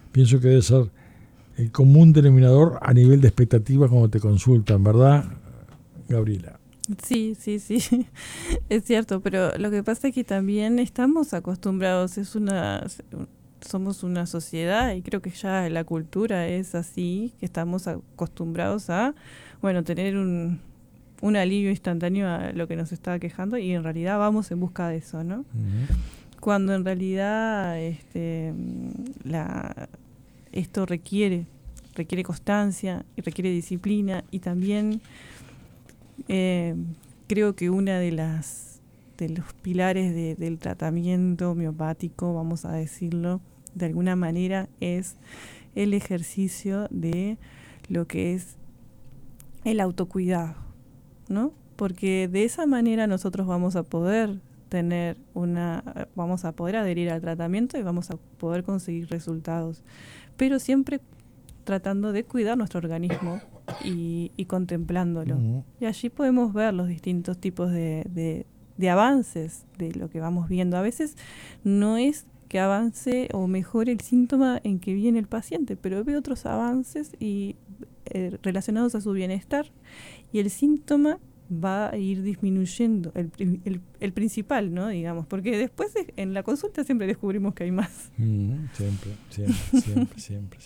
pienso que debe ser el común denominador a nivel de expectativas cuando te consultan, ¿verdad, Gabriela? Sí, sí, sí, es cierto, pero lo que pasa es que también estamos acostumbrados, somos una sociedad y creo que ya la cultura es así, que estamos acostumbrados a, bueno, tener un alivio instantáneo a lo que nos está quejando y en realidad vamos en busca de eso, ¿no? Uh-huh. Cuando en realidad esto requiere constancia y requiere disciplina y también creo que una de los pilares del tratamiento homeopático, vamos a decirlo de alguna manera, es el ejercicio de lo que es el autocuidado, ¿no? Porque de esa manera nosotros vamos a poder adherir al tratamiento y vamos a poder conseguir resultados, pero siempre tratando de cuidar nuestro organismo y contemplándolo. Uh-huh. Y allí podemos ver los distintos tipos de avances de lo que vamos viendo. A veces no es que avance o mejore el síntoma en que viene el paciente, pero ve otros avances relacionados a su bienestar y el síntoma va a ir disminuyendo, el principal, ¿no? Digamos, porque después en la consulta siempre descubrimos que hay más. Siempre.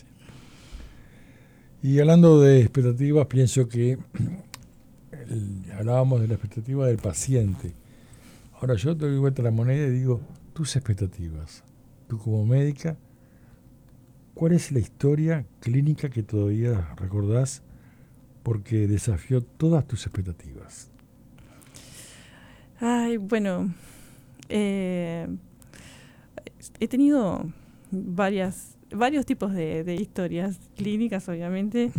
Y hablando de expectativas, pienso que hablábamos de la expectativa del paciente. Ahora yo te doy vuelta la moneda y digo, tus expectativas. Tú como médica, ¿cuál es la historia clínica que todavía recordás porque desafió todas tus expectativas? Ay, bueno, he tenido varios tipos de historias clínicas, obviamente,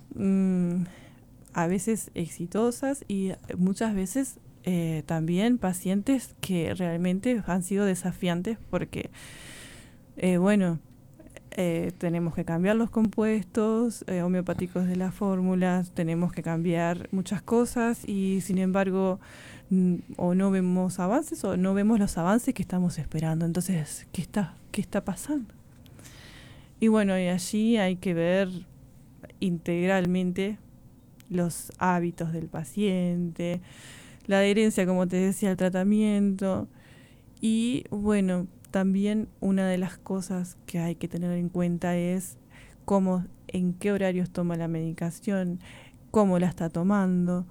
a veces exitosas y muchas veces también pacientes que realmente han sido desafiantes porque, tenemos que cambiar los compuestos homeopáticos de las fórmulas, tenemos que cambiar muchas cosas y sin embargo o no vemos avances o no vemos los avances que estamos esperando. Entonces, ¿qué está pasando? Y bueno, y allí hay que ver integralmente los hábitos del paciente, la adherencia, como te decía, al tratamiento y bueno, también una de las cosas que hay que tener en cuenta es en qué horarios toma la medicación, cómo la está tomando,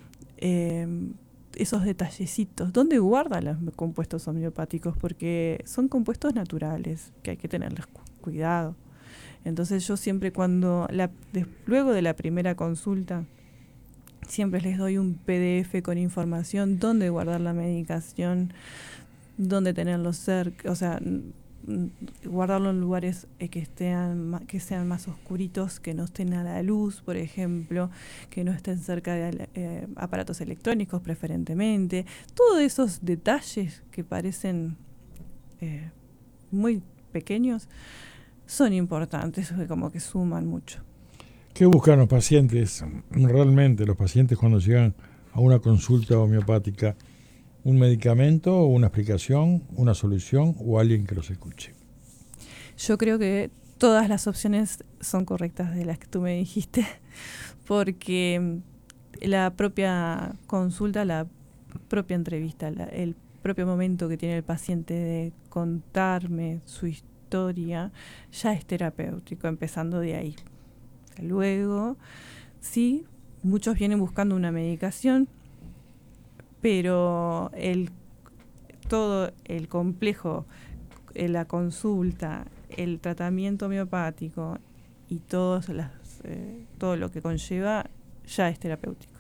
esos detallecitos, dónde guarda los compuestos homeopáticos, porque son compuestos naturales que hay que tenerles cuidado. Entonces yo siempre luego de la primera consulta, siempre les doy un PDF con información, dónde guardar la medicación, dónde tenerlo cerca, o sea, guardarlo en lugares que sean más oscuritos, que no estén a la luz, por ejemplo, que no estén cerca de aparatos electrónicos preferentemente. Todos esos detalles que parecen muy pequeños son importantes, como que suman mucho. ¿Qué buscan los pacientes? Realmente los pacientes cuando llegan a una consulta homeopática, ¿un medicamento, una explicación, una solución o alguien que los escuche? Yo creo que todas las opciones son correctas de las que tú me dijiste, porque la propia consulta, la propia entrevista, el propio momento que tiene el paciente de contarme su historia, ya es terapéutico, empezando de ahí. Luego, sí, muchos vienen buscando una medicación, pero todo el complejo, la consulta, el tratamiento homeopático y todo lo que conlleva ya es terapéutico.